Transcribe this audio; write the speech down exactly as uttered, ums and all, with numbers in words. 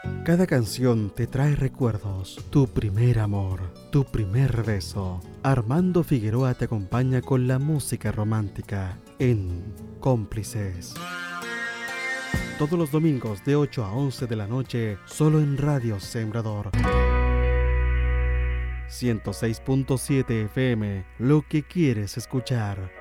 Cada canción te trae recuerdos, tu primer amor, tu primer beso. Armando Figueroa te acompaña con la música romántica en Cómplices. Todos los domingos de ocho a once de la noche, solo en Radio Sembrador. ciento seis punto siete F M, lo que quieres escuchar.